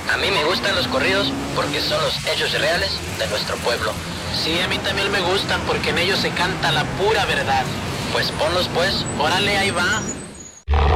A mí me gustan los corridos porque son los hechos reales de nuestro pueblo. Sí, a mí también me gustan porque en ellos se canta la pura verdad. Pues ponlos pues. Órale, ahí va.